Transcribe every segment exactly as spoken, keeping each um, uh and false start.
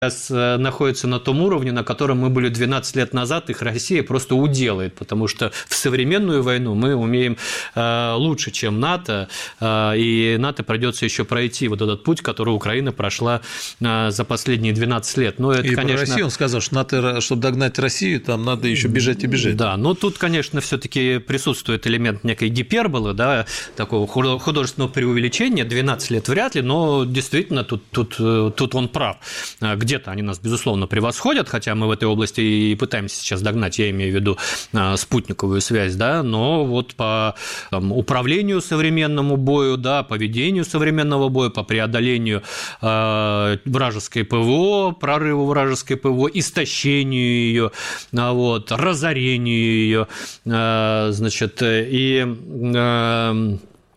находятся на том уровне, на котором мы были двенадцать лет назад, их Россия просто уделает, потому что в современную войну мы умеем лучше, чем НАТО, и НАТО придется еще пройти вот этот путь, который Украина прошла за последние двенадцать лет. Но это, и конечно... про Россию он сказал, что НАТО, чтобы догнать Россию, там надо еще бежать и бежать. Да, но тут, конечно, все-таки присутствует элемент некой гиперболы, да, такого художественного преувеличения, двенадцать лет вряд ли, но действительно тут, тут, тут он прав. Где-то они нас, безусловно, превосходят, хотя мы в этой области и пытаемся сейчас догнать, я имею в виду спутниковую связь, да, но вот по там, управлению современному бою, да, по ведению современного боя, по преодолению э, вражеской ПВО, прорыву вражеской ПВО, истощению ее, вот, разорению ее, э, значит, и э,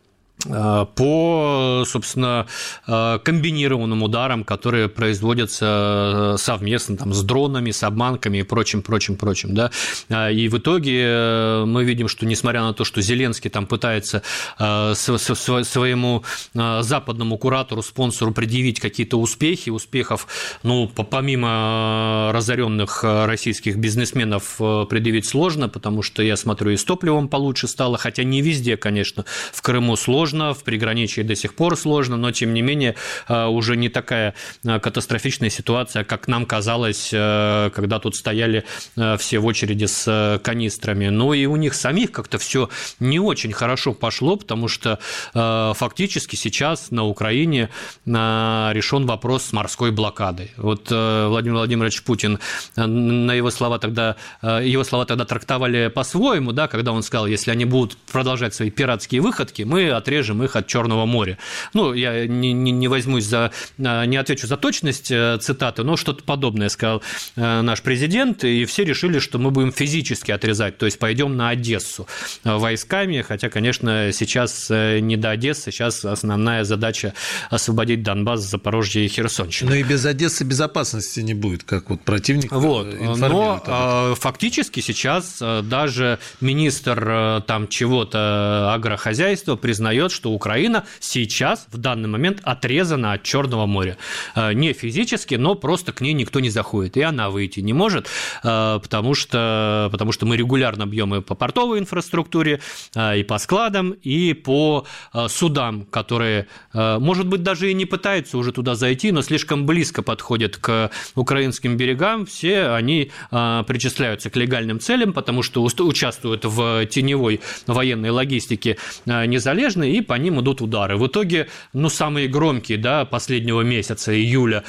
по, собственно, комбинированным ударам, которые производятся совместно там, с дронами, с обманками и прочим, прочим, прочим. Да? И в итоге мы видим, что несмотря на то, что Зеленский там пытается своему западному куратору, спонсору предъявить какие-то успехи, успехов, ну, помимо разоренных российских бизнесменов предъявить сложно, потому что, я смотрю, и с топливом получше стало, хотя не везде, конечно, в Крыму сложно, в приграничье до сих пор сложно, но, тем не менее, уже не такая катастрофичная ситуация, как нам казалось, когда тут стояли все в очереди с канистрами. Но и у них самих как-то все не очень хорошо пошло, потому что фактически сейчас на Украине решен вопрос с морской блокадой. Вот Владимир Владимирович Путин, на его слова тогда, его слова тогда трактовали по-своему, да, когда он сказал, если они будут продолжать свои пиратские выходки, мы отрежем их от Черного моря. Ну, я не, не, не возьмусь за, не отвечу за точность цитаты, но что-то подобное сказал наш президент, и все решили, что мы будем физически отрезать, то есть пойдем на Одессу войсками, хотя, конечно, сейчас не до Одессы, сейчас основная задача освободить Донбасс, Запорожье и Херсонщину. Но и без Одессы безопасности не будет, как вот противник вот. информирует. Но фактически сейчас даже министр там чего-то агрохозяйства признает, что Украина сейчас, в данный момент, отрезана от Черного моря. Не физически, но просто к ней никто не заходит, и она выйти не может, потому что, потому что мы регулярно бьем и по портовой инфраструктуре, и по складам, и по судам, которые, может быть, даже и не пытаются уже туда зайти, но слишком близко подходят к украинским берегам, все они причисляются к легальным целям, потому что участвуют в теневой военной логистике незалежной, и по ним идут удары. В итоге, ну, самые громкие, да, последнего месяца, июля,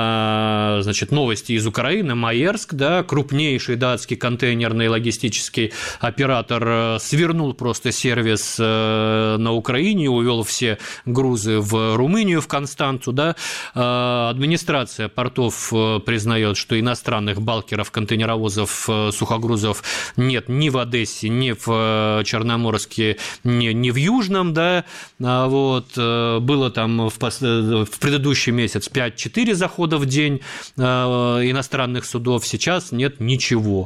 значит, новости из Украины, Маерск, да, крупнейший датский контейнерный логистический оператор свернул просто сервис на Украине, увел все грузы в Румынию, в Констанцу, да. Администрация портов признает, что иностранных балкеров, контейнеровозов, сухогрузов нет ни в Одессе, ни в Черноморске, ни, ни в Южном, да, вот, было там в, пос... в предыдущий месяц пять-четыре захода в день иностранных судов, сейчас нет ничего.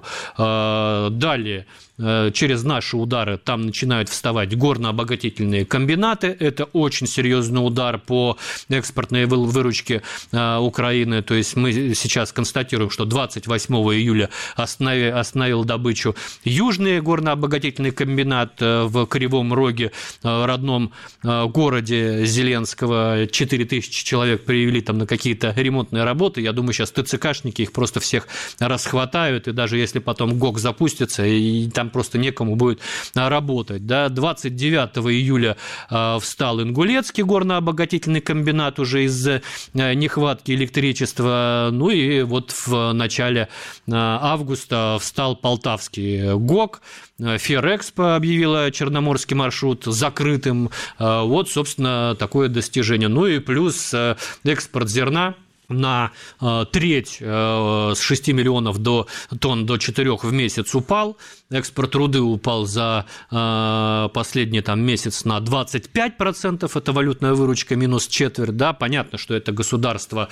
Далее, через наши удары там начинают вставать горно-обогатительные комбинаты, это очень серьезный удар по экспортной выручке Украины, то есть мы сейчас констатируем, что двадцать восьмого июля остановил, остановил добычу южный горно-обогатительный комбинат в Кривом Роге, родном городе Зеленского, четыре тысячи человек привели там на какие-то ремонтные работы, я думаю, сейчас ТЦКшники их просто всех расхватают, и даже если потом ГОК запустится, и там просто некому будет работать. Да. двадцать девятого июля встал Ингулецкий горно-обогатительный комбинат уже из-за нехватки электричества, ну и вот в начале августа встал Полтавский ГОК, Феррэкспо объявила черноморский маршрут закрытым, вот, собственно, такое достижение. Ну и плюс экспорт зерна на треть с шести миллионов до, тонн до четырёх в месяц упал, экспорт руды упал за последний там, месяц на двадцать пять процентов, это валютная выручка минус четверть, да, понятно, что это государство,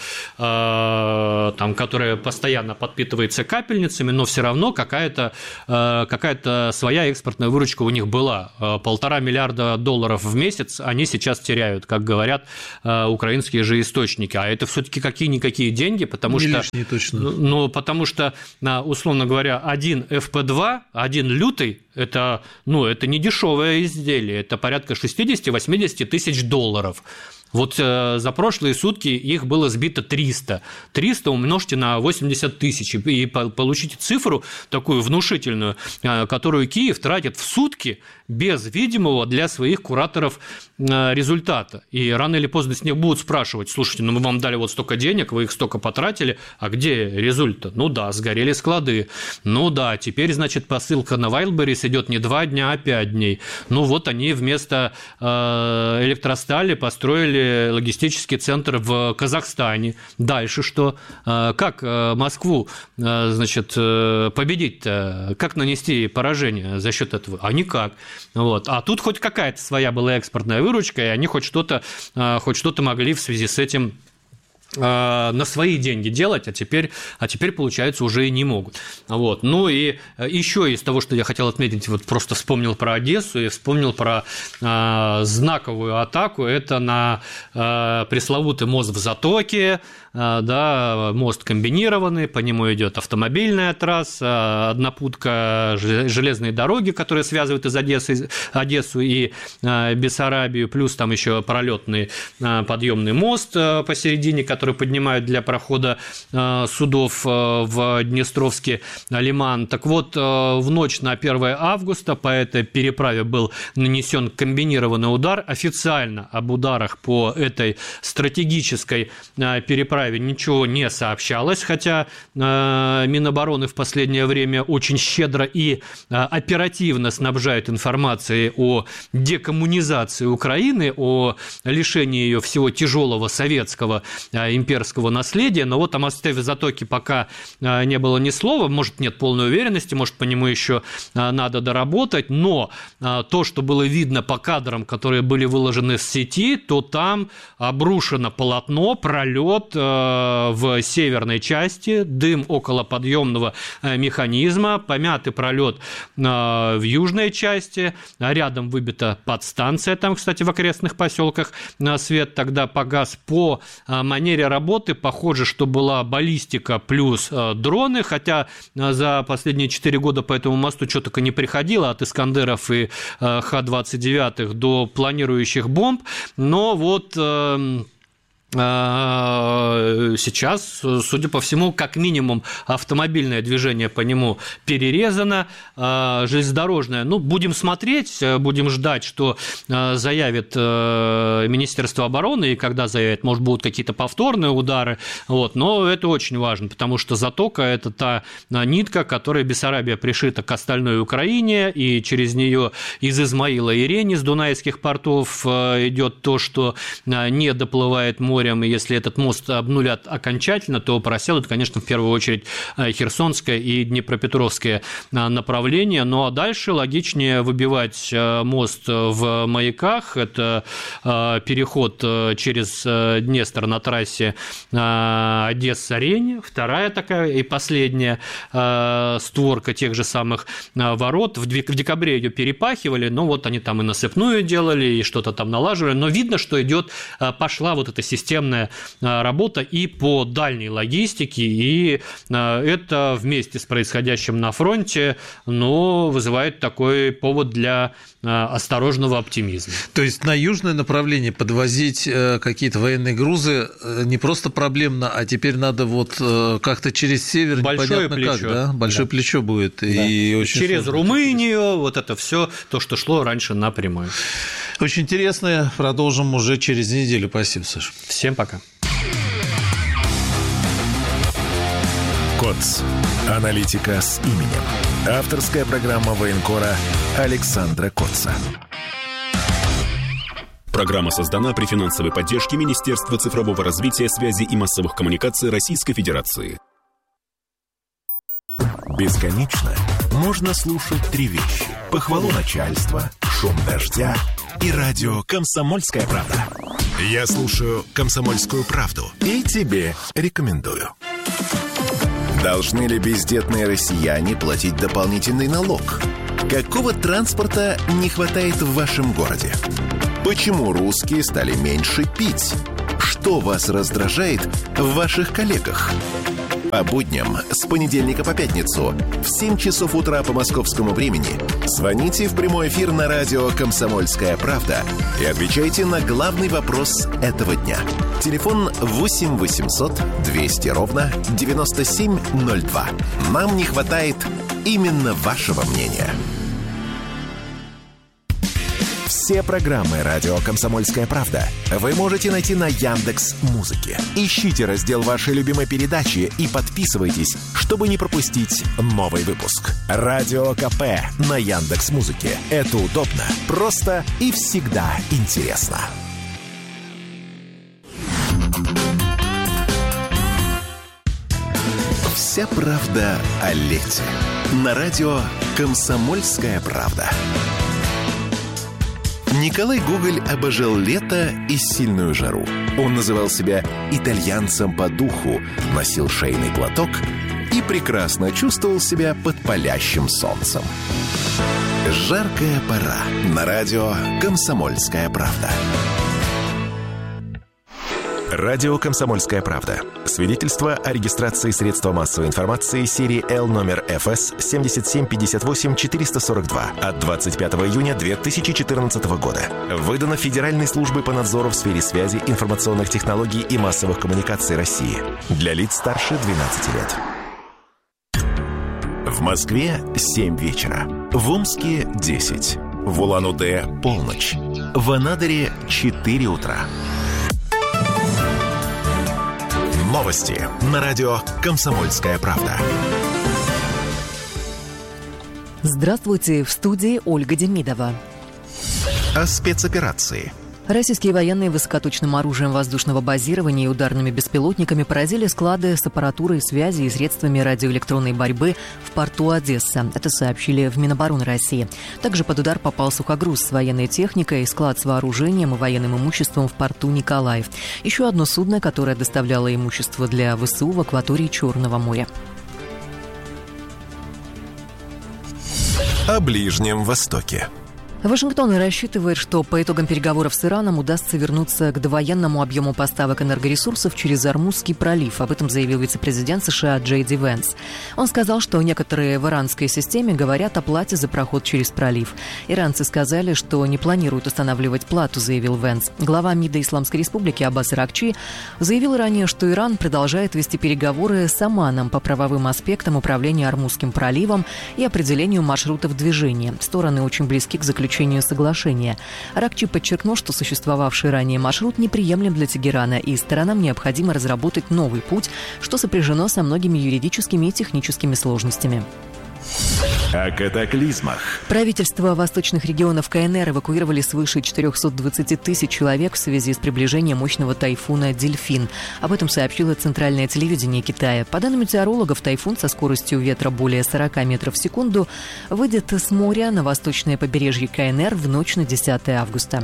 там, которое постоянно подпитывается капельницами, но все равно какая-то, какая-то своя экспортная выручка у них была, полтора миллиарда долларов в месяц они сейчас теряют, как говорят украинские же источники, а это все-таки какие какие-никакие деньги, потому не что... лишние, точно. Ну, потому что, условно говоря, один эф пэ два, один лютый, это, ну, это не дешевое изделие, это порядка шестьдесят-восемьдесят тысяч долларов. Вот э, за прошлые сутки их было сбито триста. триста умножьте на восемьдесят тысяч, и получите цифру такую внушительную, э, которую Киев тратит в сутки без видимого для своих кураторов э, результата. И рано или поздно с них будут спрашивать: слушайте, ну мы вам дали вот столько денег, вы их столько потратили, а где результат? Ну да, сгорели склады. Ну да, теперь, значит, посылка на Wildberries идет не два дня, а пять дней. Ну вот они вместо э, электростали построили логистический центр в Казахстане. Дальше что? Как Москву, значит, победить-то? Как нанести поражение за счет этого? А никак. Вот. А тут хоть какая-то своя была экспортная выручка, и они хоть что-то, хоть что-то могли в связи с этим на свои деньги делать, а теперь, а теперь, получается, уже и не могут. Вот. Ну и еще из того, что я хотел отметить, вот просто вспомнил про Одессу и вспомнил про э, знаковую атаку, это на э, пресловутый мост в Затоке, э, да, мост комбинированный, по нему идет автомобильная трасса, однопутка железной дороги, которая связывает из Одессы, Одессу и э, Бессарабию, плюс там еще пролетный э, подъемный мост э, посередине, который которые поднимают для прохода судов в Днестровский лиман. Так вот, в ночь на первое августа по этой переправе был нанесен комбинированный удар. Официально об ударах по этой стратегической переправе ничего не сообщалось, хотя Минобороны в последнее время очень щедро и оперативно снабжают информацией о декоммунизации Украины, о лишении ее всего тяжелого советского имперского наследия, но вот о мосте в Затоке пока не было ни слова, может, нет полной уверенности, может, по нему еще надо доработать, но то, что было видно по кадрам, которые были выложены в сети, то там обрушено полотно, пролет в северной части, дым около подъемного механизма, помятый пролет в южной части, рядом выбита подстанция, там, кстати, в окрестных поселках свет тогда погас. По манере работы похоже, что была баллистика плюс дроны, хотя за последние четыре года по этому мосту что только не приходило, от Искандеров и Х двадцать девять до планирующих бомб, но вот сейчас, судя по всему, как минимум автомобильное движение по нему перерезано, железнодорожное. Ну, будем смотреть, будем ждать, что заявит Министерство обороны, и когда заявит, может, будут какие-то повторные удары, вот, но это очень важно, потому что Затока – это та нитка, которая Бессарабия пришита к остальной Украине, и через нее из Измаила и Рени, с дунайских портов, идет то, что не доплывает море. И если этот мост обнулят окончательно, то проселят, конечно, в первую очередь Херсонское и Днепропетровское направление. Ну а дальше логичнее выбивать мост в Маяках. Это переход через Днестр на трассе Одесса-Рень. Вторая такая и последняя створка тех же самых ворот. В декабре ее перепахивали, но вот они там и насыпную делали, и что-то там налаживали. Но видно, что идет, пошла вот эта системная работа и по дальней логистике, и это вместе с происходящим на фронте, но вызывает такой повод для осторожного оптимизма. То есть на южное направление подвозить какие-то военные грузы не просто проблемно, а теперь надо вот как-то через север, большое непонятно плечо. как, да? Большое да. плечо будет. Да. И очень через Румынию, вот это все то, что шло раньше напрямую. Очень интересно. Продолжим уже через неделю. Спасибо, Саша. Всем пока. КОЦ. Аналитика с именем. Авторская программа военкора Александра Котца. Программа создана при финансовой поддержке Министерства цифрового развития, связи и массовых коммуникаций Российской Федерации. Бесконечно можно слушать три вещи: похвалу начальства, шум дождя и радио «Комсомольская правда». Я слушаю «Комсомольскую правду» и тебе рекомендую. Должны ли бездетные россияне платить дополнительный налог? Какого транспорта не хватает в вашем городе? Почему русские стали меньше пить? что вас раздражает в ваших коллегах. По будням с понедельника по пятницу в семь часов утра по московскому времени звоните в прямой эфир на радио «Комсомольская правда» и отвечайте на главный вопрос этого дня. Телефон восемь восемьсот двести ровно девяносто семь ноль два. Нам не хватает именно вашего мнения. Все программы «Радио Комсомольская правда» вы можете найти на Яндекс.Музыке. Ищите раздел вашей любимой передачи и подписывайтесь, чтобы не пропустить новый выпуск. Радио КП на Яндекс.Музыке. Это удобно, просто и всегда интересно. Вся правда о лете. На радио «Комсомольская правда». Николай Гоголь обожал лето и сильную жару. Он называл себя итальянцем по духу, носил шейный платок и прекрасно чувствовал себя под палящим солнцем. Жаркая пора. На радио «Комсомольская правда». Радио «Комсомольская правда». Свидетельство о регистрации средства массовой информации серии Л номер эф эс семь семь пять восемь четыре сорок два от двадцать пятого июня две тысячи четырнадцатого года. Выдано Федеральной службой по надзору в сфере связи, информационных технологий и массовых коммуникаций России. Для лиц старше двенадцати лет. В Москве семь вечера. В Омске десять. В Улан-Удэ полночь. В Анадыре четыре утра. Новости на радио «Комсомольская правда». Здравствуйте, в студии Ольга Демидова. О спецоперации. Российские военные высокоточным оружием воздушного базирования и ударными беспилотниками поразили склады с аппаратурой связи и средствами радиоэлектронной борьбы в порту Одесса. Это сообщили в Минобороны России. Также под удар попал сухогруз с военной техникой, склад с вооружением и военным имуществом в порту Николаев. Еще одно судно, которое доставляло имущество для ВСУ в акватории Черного моря. О Ближнем Востоке. Вашингтон рассчитывает, что по итогам переговоров с Ираном удастся вернуться к довоенному объему поставок энергоресурсов через Ормузский пролив. Об этом заявил вице-президент США Джей Ди Венс. Он сказал, что некоторые в иранской системе говорят о плате за проход через пролив. Иранцы сказали, что не планируют устанавливать плату, заявил Венс. Глава МИДа Исламской Республики Аббас Аракчи заявил ранее, что Иран продолжает вести переговоры с Оманом по правовым аспектам управления Ормузским проливом и определению маршрутов движения. Стороны очень близки к заключению соглашения. Аракчи подчеркнул, что существовавший ранее маршрут неприемлем для Тегерана, и сторонам необходимо разработать новый путь, что сопряжено со многими юридическими и техническими сложностями. О катаклизмах. Правительства восточных регионов КНР эвакуировали свыше четыреста двадцать тысяч человек в связи с приближением мощного тайфуна «Дельфин». Об этом сообщило центральное телевидение Китая. По данным метеорологов, тайфун со скоростью ветра более сорок метров в секунду выйдет с моря на восточное побережье КНР в ночь на десятое августа.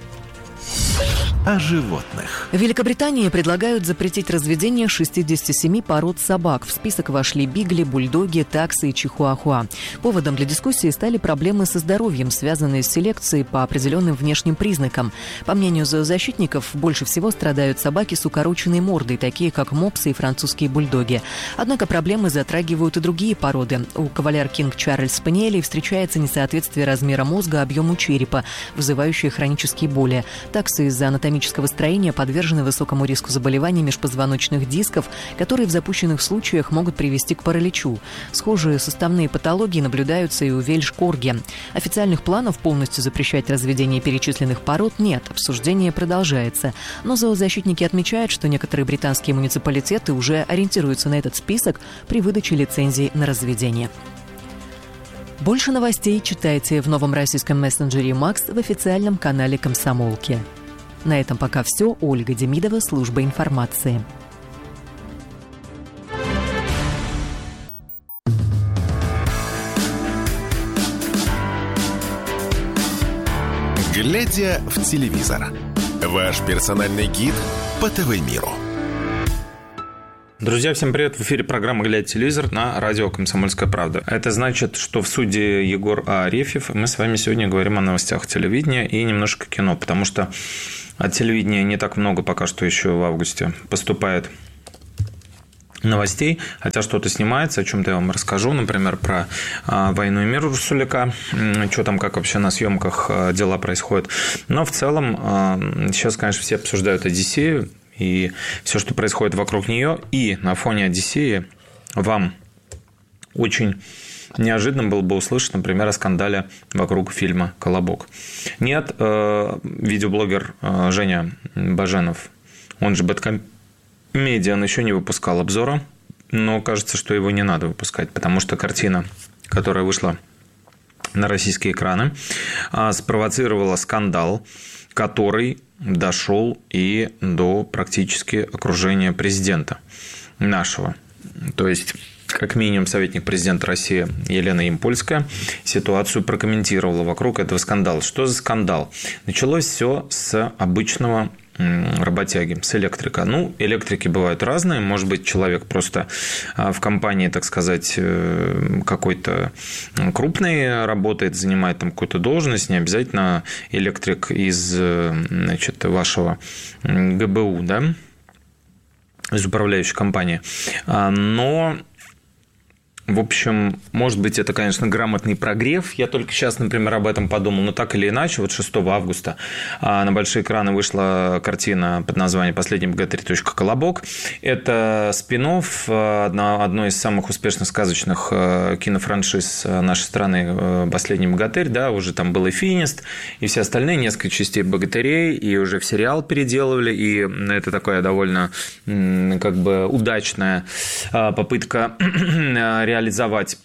О животных. В Великобритании предлагают запретить разведение шестидесяти семи пород собак. В список вошли бигли, бульдоги, таксы и чихуахуа. Поводом для дискуссии стали проблемы со здоровьем, связанные с селекцией по определенным внешним признакам. По мнению зоозащитников, больше всего страдают собаки с укороченной мордой, такие как мопсы и французские бульдоги. Однако проблемы затрагивают и другие породы. У кавалер Кинг Чарльз Спаниелей встречается несоответствие размера мозга объему черепа, вызывающее хронические боли. Таксы из-за анатомического строения подвержены высокому риску заболеваний межпозвоночных дисков, которые в запущенных случаях могут привести к параличу. Схожие составные патологии наблюдаются и у вельш-корги. Официальных планов полностью запрещать разведение перечисленных пород нет, обсуждение продолжается. Но зоозащитники отмечают, что некоторые британские муниципалитеты уже ориентируются на этот список при выдаче лицензий на разведение. Больше новостей читайте в новом российском мессенджере «Макс» в официальном канале «Комсомолки». На этом пока все. Ольга Демидова, служба информации. Глядя в телевизор. Ваш персональный гид по ТВ-миру. Друзья, всем привет! В эфире программа «Глядя телевизор» на радио «Комсомольская правда». Это значит, что в студии Егор Арефьев. Мы с вами сегодня говорим о новостях телевидения и немножко кино, потому что от телевидения не так много пока что еще в августе поступает новостей, хотя что-то снимается, о чем-то я вам расскажу, например, про «Войну и мир» Русуляка, что там, как вообще на съемках дела происходят. Но в целом сейчас, конечно, все обсуждают «Одиссею», и все, что происходит вокруг нее, и на фоне «Одиссеи» вам очень неожиданно было бы услышать, например, о скандале вокруг фильма «Колобок». Нет, видеоблогер Женя Баженов, он же Бэдкомедиан, еще не выпускал обзора, но кажется, что его не надо выпускать, потому что картина, которая вышла на российские экраны, спровоцировала скандал, который дошел и до практически окружения президента нашего. То есть, как минимум, советник президента России Елена Ямпольская ситуацию прокомментировала вокруг этого скандала. Что за скандал? Началось все с обычного работяги, с электрика. Ну, электрики бывают разные. Может быть, человек просто в компании, так сказать, какой-то крупный работает, занимает там какую-то должность, не обязательно электрик из, значит, вашего ГБУ, да, из управляющей компании. Но в общем, может быть, это, конечно, грамотный прогрев. Я только сейчас, например, об этом подумал. Но так или иначе, вот шестого августа на большие экраны вышла картина под названием «Последний богатырь. Колобок». Это спин-офф одной из самых успешных сказочных кинофраншиз нашей страны «Последний богатырь». Да, уже там был и «Финист», и все остальные, несколько частей «Богатырей», и уже в сериал переделывали. И это такая довольно как бы удачная попытка реализовать реализовать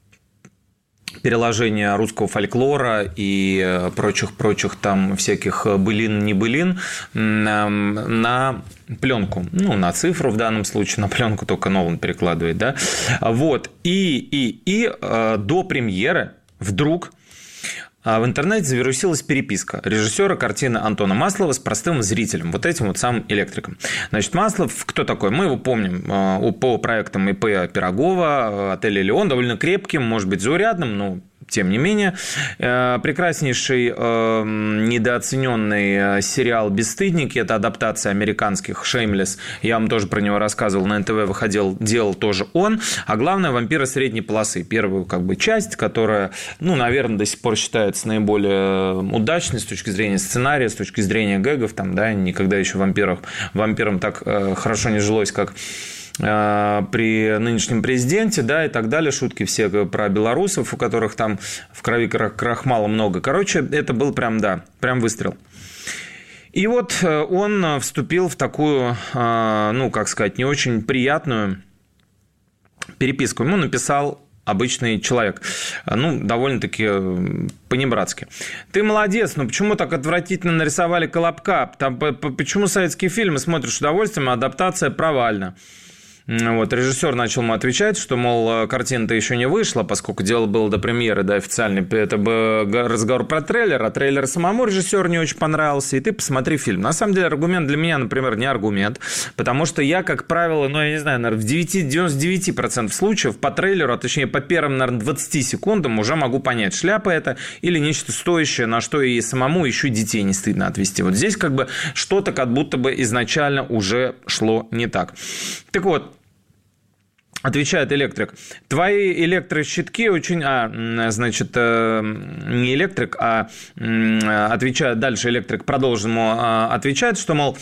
переложение русского фольклора и прочих-прочих там всяких былин-небылин на пленку, ну, на цифру в данном случае, на пленку только Нолан перекладывает, да, вот, и, и, и до премьеры вдруг в интернете завирусилась переписка режиссера картины Антона Маслова с простым зрителем, вот этим вот самым электриком. Значит, Маслов, кто такой? Мы его помним по проектам И П Пирогова, отеля «Элеон», довольно крепким, может быть, заурядным, но тем не менее. Прекраснейший недооцененный сериал «Бесстыдники» – это адаптация американских «Шеймлесс». Я вам тоже про него рассказывал, на эн тэ вэ выходил, делал тоже он. А главное, «Вампиры средней полосы». Первую как бы часть, которая, ну, наверное, до сих пор считается наиболее удачной с точки зрения сценария, с точки зрения гэгов. Там, да, никогда еще вампиров, вампирам так хорошо не жилось, как при нынешнем президенте, да, и так далее, шутки все про белорусов, у которых там в крови крахмала много. Короче, это был прям, да, прям выстрел. И вот он вступил в такую, ну, как сказать, не очень приятную переписку. Ему написал обычный человек, ну, довольно-таки понебратски. Ты молодец, но почему так отвратительно нарисовали Колобка? Там, почему советские фильмы смотришь с удовольствием, а адаптация провальна? Вот, режиссер начал ему отвечать, что, мол, картина-то еще не вышла, поскольку дело было до премьеры, да, официальный. Это был разговор про трейлер, а трейлер самому режиссеру не очень понравился, и ты посмотри фильм. На самом деле, аргумент для меня, например, не аргумент, потому что я, как правило, ну, я не знаю, наверное, в девяносто девять процентов случаев по трейлеру, а точнее по первым, наверное, двадцати секундам уже могу понять, шляпа это или нечто стоящее, на что и самому еще детей не стыдно отвести. Вот здесь как бы что-то как будто бы изначально уже шло не так. Так вот, отвечает электрик. Твои электрощитки очень... А, значит, не электрик, а отвечает дальше электрик, продолжил ему отвечать, что, мол,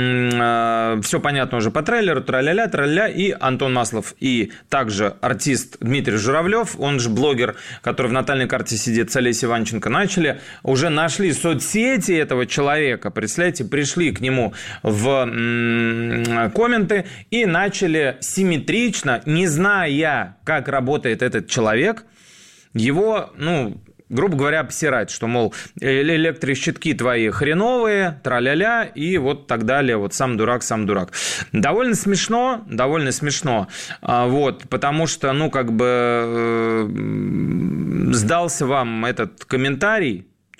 все понятно уже по трейлеру, тра-ля-ля, тра-ля-ля, и Антон Маслов, и также артист Дмитрий Журавлев, он же блогер, который в натальной карте сидит, с Олесей Иванченко, начали, уже нашли соцсети этого человека, представляете, пришли к нему в комменты и начали симметрично, не зная, как работает этот человек, его, ну, грубо говоря, обсирать, что, мол, электрощитки твои хреновые, тра-ля-ля, и вот так далее, вот сам дурак, сам дурак. Довольно смешно, довольно смешно, вот, потому что, ну, как бы, сдался вам этот комментарий,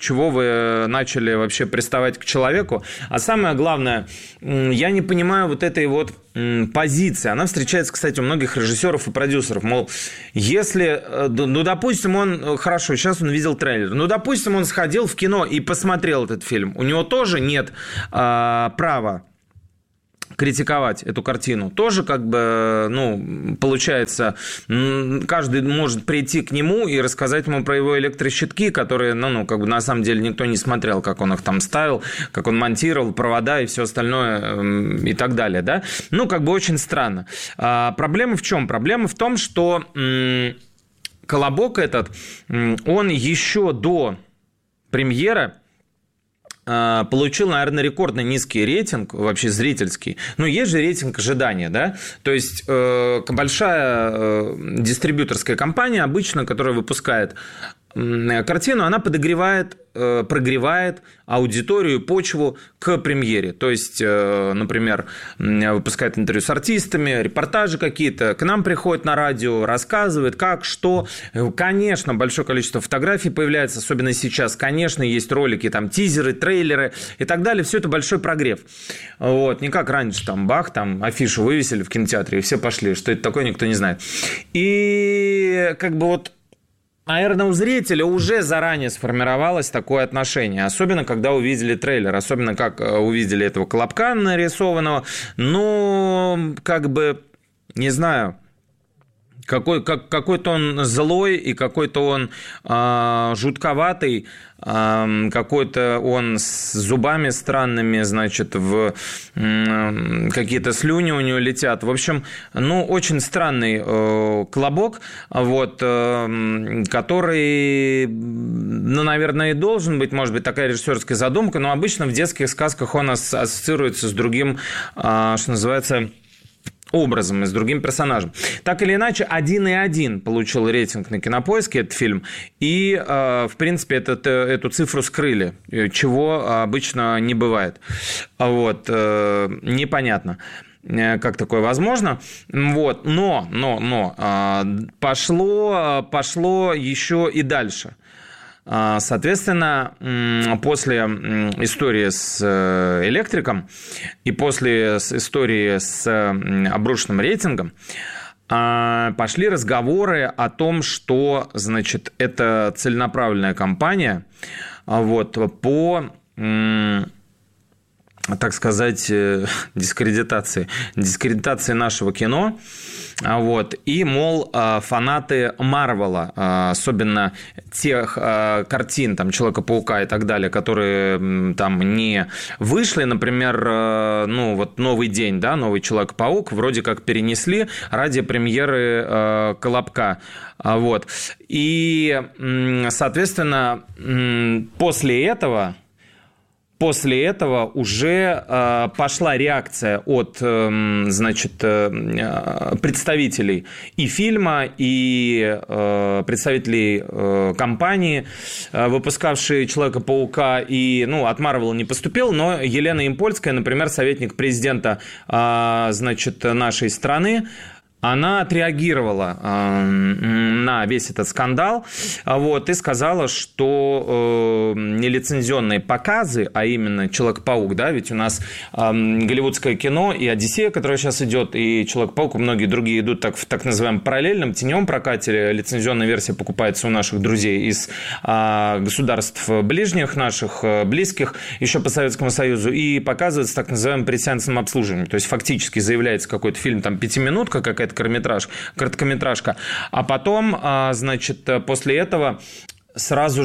чего вы начали вообще приставать к человеку. А самое главное, я не понимаю вот этой вот позиции. Она встречается, кстати, у многих режиссеров и продюсеров. Мол, если, ну, допустим, он, хорошо, сейчас он видел трейлер, ну, допустим, он сходил в кино и посмотрел этот фильм, у него тоже нет а, права критиковать эту картину. Тоже как бы, ну, получается, каждый может прийти к нему и рассказать ему про его электрощитки, которые, ну, ну, как бы на самом деле никто не смотрел, как он их там ставил, как он монтировал, провода и все остальное и так далее, да. Ну, как бы очень странно. А проблема в чем? Проблема в том, что м- «Колобок» этот, м- он еще до премьеры получил, наверное, рекордно низкий рейтинг, вообще зрительский. Ну, есть же рейтинг ожидания, да? То есть, э, большая э, дистрибьюторская компания, обычно, которая выпускает э, картину, она подогревает, э, прогревает аудиторию, почву к премьере. То есть, э, например, выпускает интервью с артистами, репортажи какие-то, к нам приходит на радио, рассказывает, как, что. Конечно, большое количество фотографий появляется, особенно сейчас. Конечно, есть ролики, там, тизеры, трейлеры и так далее. Все это большой прогрев. Вот. Не как раньше, там, бах, там, афишу вывесили в кинотеатре, и все пошли. Что это такое, никто не знает. И как бы вот, наверное, у зрителя уже заранее сформировалось такое отношение. Особенно, когда увидели трейлер. Особенно, как увидели этого Колобка нарисованного. Ну, как бы, не знаю, какой, как, какой-то он злой и какой-то он э, жутковатый. Э, какой-то он с зубами странными, значит, в э, какие-то слюни у него летят. В общем, ну, очень странный э, Колобок, вот, э, который, ну, наверное, и должен быть, может быть, такая режиссерская задумка, но обычно в детских сказках он ассоциируется с другим, э, что называется, образом и с другим персонажем. Так или иначе, один и один получил рейтинг на Кинопоиске этот фильм, и, в принципе, этот, эту цифру скрыли, чего обычно не бывает. Вот, непонятно, как такое возможно. Вот, но, но, но пошло, пошло еще и дальше. Соответственно, после истории с электриком и после истории с обрушенным рейтингом пошли разговоры о том, что, значит, это целенаправленная кампания, вот, по, так сказать, дискредитации, дискредитации нашего кино. Вот. И, мол, фанаты Марвела, особенно тех картин, там, Человека-паука и так далее, которые там не вышли, например, ну, вот «Новый день», да, «Новый Человек-паук», вроде как перенесли ради премьеры «Колобка». Вот. И, соответственно, после этого... После этого уже э, пошла реакция от э, значит, э, представителей и фильма, и э, представителей э, компании, э, выпускавшей «Человека-паука», и, ну, от Marvel не поступил, но Елена Импольская, например, советник президента э, значит, нашей страны, она отреагировала э, на весь этот скандал, вот, и сказала, что э, нелицензионные показы, а именно «Человек-паук», да, ведь у нас э, голливудское кино и «Одиссея», которая сейчас идет, и «Человек-паук», и многие другие идут так, в так называемом параллельном теневом прокате. Лицензионная версия покупается у наших друзей из э, государств ближних, наших э, близких, еще по Советскому Союзу, и показывается так называемым предсеансным обслуживанием. То есть фактически заявляется какой-то фильм, там, пятиминутка, какая-то Короткометраж, короткометражка. А потом, значит, после этого сразу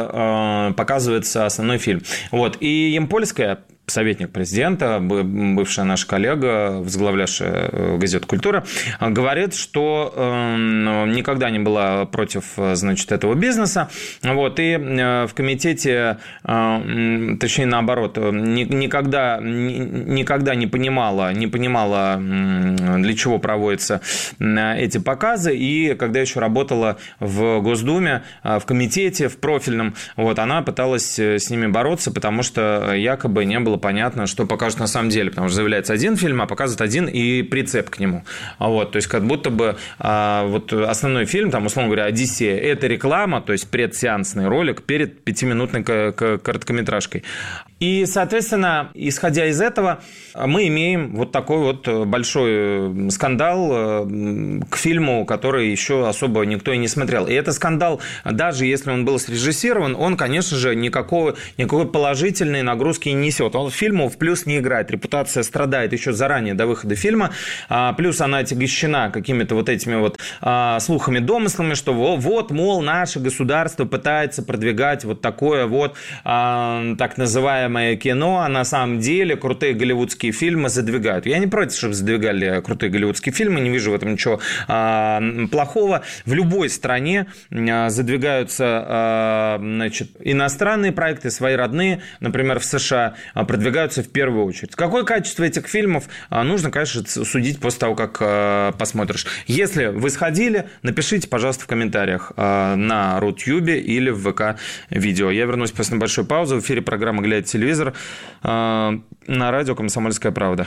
же показывается основной фильм. Вот. И Ямпольская, советник президента, бывшая наша коллега, возглавлявшая газету «Культура», говорит, что никогда не была против, значит, этого бизнеса. Вот, и в комитете, точнее, наоборот, никогда, никогда не понимала, не понимала, для чего проводятся эти показы. И когда еще работала в Госдуме, в комитете, в профильном, вот, она пыталась с ними бороться, потому что якобы не было было понятно, что покажут на самом деле, потому что заявляется один фильм, а показывают один и прицеп к нему. Вот, то есть как будто бы а, вот основной фильм, там, условно говоря, «Одиссея» – это реклама, то есть предсеансный ролик перед пятиминутной короткометражкой. И, соответственно, исходя из этого, мы имеем вот такой вот большой скандал к фильму, который еще особо никто и не смотрел. И этот скандал, даже если он был срежиссирован, он, конечно же, никакого, никакой положительной нагрузки не несет. Он фильму в плюс не играет. Репутация страдает еще заранее до выхода фильма. Плюс она отягощена какими-то вот этими вот слухами, домыслами, что вот, мол, наше государство пытается продвигать вот такое вот так называемое кино, а на самом деле крутые голливудские фильмы задвигают. Я не против, чтобы задвигали крутые голливудские фильмы, не вижу в этом ничего а, плохого. В любой стране а, задвигаются а, значит, иностранные проекты, свои родные, например, в США, а, продвигаются в первую очередь. Какое качество этих фильмов а, нужно, конечно, судить после того, как а, посмотришь. Если вы сходили, напишите, пожалуйста, в комментариях а, на Рутюбе или в ВК-видео. Я вернусь после небольшой паузы. В эфире программа «Глядя телевизор» на радио «Комсомольская правда».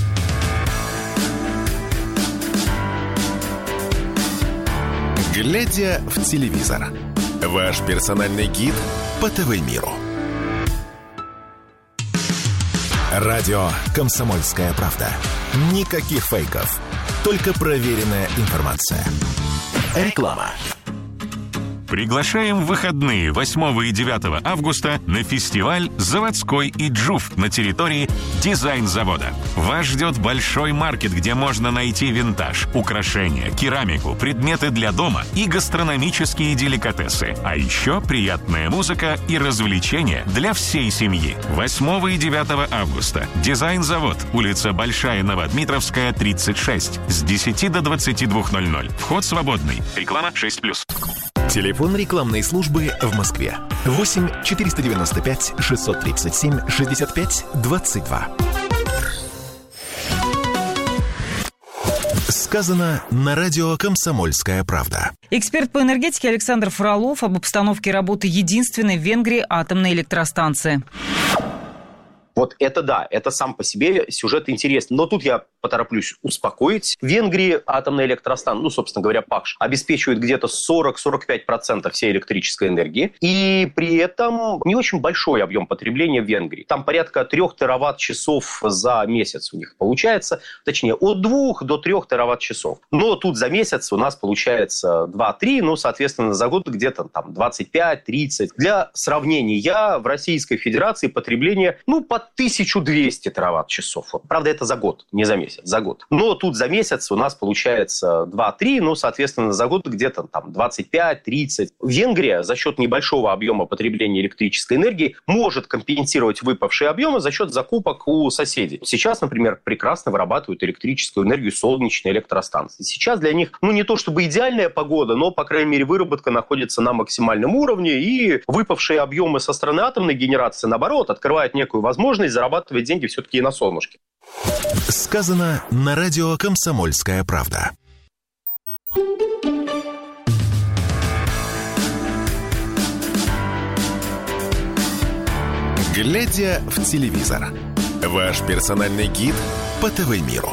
«Глядя в телевизор» – ваш персональный гид по ТВ-миру. Радио «Комсомольская правда». Никаких фейков, только проверенная информация. Реклама. Приглашаем в выходные восьмого и девятого августа на фестиваль «Заводской Иджуф» на территории дизайн-завода. Вас ждет большой маркет, где можно найти винтаж, украшения, керамику, предметы для дома и гастрономические деликатесы. А еще приятная музыка и развлечения для всей семьи. восьмого и девятого августа. Дизайн-завод. Улица Большая Новодмитровская, тридцать шесть. С десяти до двадцати двух ноль ноль. Вход свободный. Реклама шесть плюс. Телефон рекламной службы в Москве. восемь четыреста девяносто пять шестьсот тридцать семь шестьдесят пять двадцать два. Сказано на радио «Комсомольская правда». Эксперт по энергетике Александр Фролов об обстановке работы единственной в Венгрии атомной электростанции. Вот это да, это сам по себе сюжет интересный. Но тут я потороплюсь успокоить. В Венгрии атомная электростанция, ну, собственно говоря, ПАКШ, обеспечивает где-то сорок-сорок пять процентов всей электрической энергии. И при этом не очень большой объем потребления в Венгрии. Там порядка трех тераватт-часов за месяц у них получается. Точнее, от двух до трех тераватт-часов. Но тут за месяц у нас получается два-три, ну, соответственно, за год где-то там двадцать пять-тридцать. Для сравнения, в Российской Федерации потребление, ну, по тысяча двести тераватт-часов. Правда, это за год, не за месяц, за год. Но тут за месяц у нас получается два-три, ну, соответственно, за год где-то там двадцать пять-тридцать. Венгрия за счет небольшого объема потребления электрической энергии может компенсировать выпавшие объемы за счет закупок у соседей. Сейчас, например, прекрасно вырабатывают электрическую энергию солнечные электростанции. Сейчас для них, ну, не то чтобы идеальная погода, но, по крайней мере, выработка находится на максимальном уровне, и выпавшие объемы со стороны атомной генерации, наоборот, открывают некую возможность зарабатывать деньги все-таки и на солнышке. Сказано на радио «Комсомольская правда». Глядя в телевизор. Ваш персональный гид по ТВ-миру.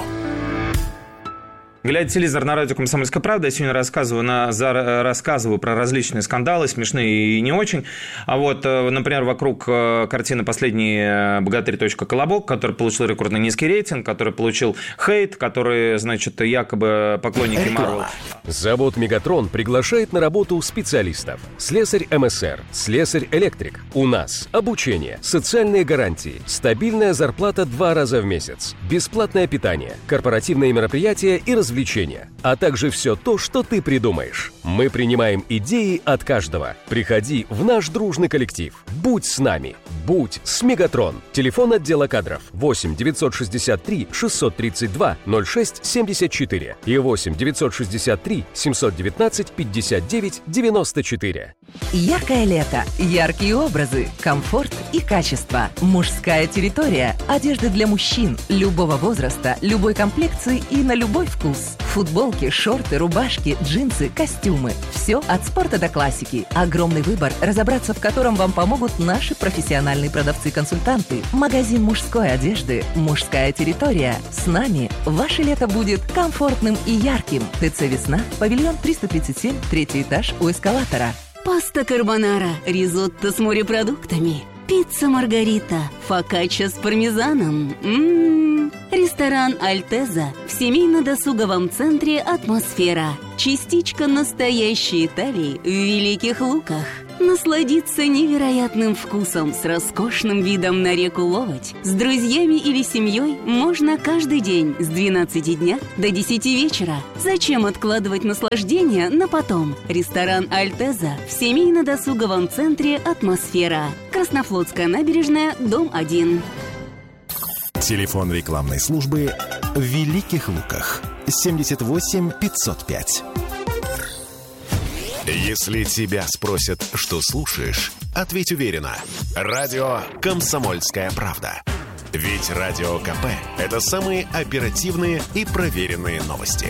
Глядя телевизор на радио «Комсомольская правда», я сегодня рассказываю, на, за, рассказываю про различные скандалы, смешные и не очень. А вот, например, вокруг картины «Последний богатырь. Колобок», который получил рекордно низкий рейтинг, который получил хейт, который, значит, якобы поклонники Марвел. Завод «Мегатрон» приглашает на работу специалистов. Слесарь эм эс эр, слесарь-электрик. У нас обучение, социальные гарантии, стабильная зарплата два раза в месяц, бесплатное питание, корпоративные мероприятия и развлечения. А также все то, что ты придумаешь. Мы принимаем идеи от каждого. Приходи в наш дружный коллектив. Будь с нами. Будь с Мегатрон. Телефон отдела кадров восемь девятьсот шестьдесят три шестьсот тридцать два ноль шесть семьдесят четыре и восемь девятьсот шестьдесят три семьсот девятнадцать пятьдесят девять девяносто четыре. Яркое лето, яркие образы, комфорт и качество. Мужская территория. Одежда для мужчин любого возраста, любой комплекции и на любой вкус. Футболки, шорты, рубашки, джинсы, костюмы. костюмы. Все от спорта до классики. Огромный выбор, разобраться в котором вам помогут наши профессиональные продавцы-консультанты. Магазин мужской одежды «Мужская территория». С нами ваше лето будет комфортным и ярким. ТЦ «Весна», павильон триста тридцать семь, третий этаж у эскалатора. Паста карбонара, ризотто с морепродуктами, пицца маргарита, фокачча с пармезаном. М-м-м. Ресторан «Альтеза» в семейно-досуговом центре «Атмосфера». Частичка настоящей Италии в Великих Луках. Насладиться невероятным вкусом с роскошным видом на реку Ловоть с друзьями или семьей можно каждый день с двенадцати дня до десяти вечера. Зачем откладывать наслаждение на потом? Ресторан «Альтеза» в семейно-досуговом центре «Атмосфера». Краснофлотская набережная, дом один. Телефон рекламной службы в Великих Луках. семьдесят восемь пятьсот пять. Если тебя спросят, что слушаешь, ответь уверенно. Радио «Комсомольская правда». Ведь Радио КП – это самые оперативные и проверенные новости.